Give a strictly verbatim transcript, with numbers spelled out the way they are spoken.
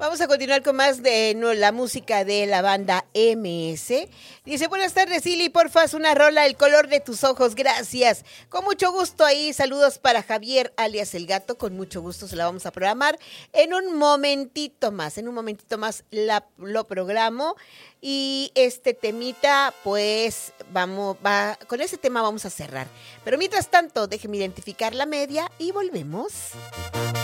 Vamos a continuar con más de no, la música de la banda M S. Dice, buenas tardes, Ili, porfas, una rola, El color de tus ojos, gracias. Con mucho gusto ahí, saludos para Javier, alias El Gato, con mucho gusto se la vamos a programar. En un momentito más, en un momentito más la, lo programo. Y este temita, pues, vamos, va, con ese tema vamos a cerrar. Pero mientras tanto, déjenme identificar la media y volvemos.